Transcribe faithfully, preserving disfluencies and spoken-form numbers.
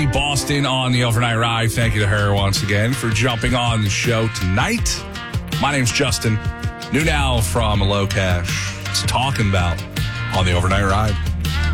Boston on the Overnight Ride. Thank you to her once again for jumping on the show tonight. My name's Justin. New now from Low Cash. It's Talking About on the Overnight Ride.